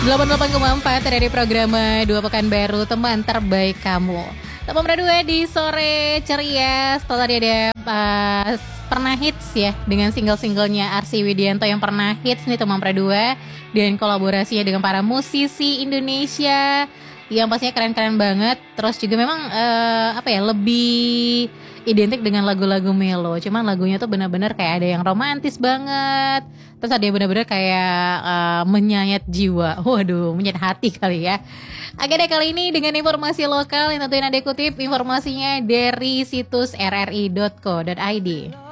88,4 dari program Dua Pekan Baru, teman terbaik kamu. Teman berdua di sore ceria. Setelah tadi ada pernah hits ya, dengan single-singlenya Arsy Widianto yang pernah hits nih teman berdua, dan kolaborasinya dengan para musisi Indonesia yang pastinya keren-keren banget. Terus juga memang lebih identik dengan lagu-lagu melo. Cuman lagunya tuh benar-benar kayak ada yang romantis banget. Terus ada yang benar-benar kayak menyayat jiwa. Waduh, menyayat hati kali ya. Agenda kali ini dengan informasi lokal yang tentunya Anda kutip informasinya dari situs rri.co.id.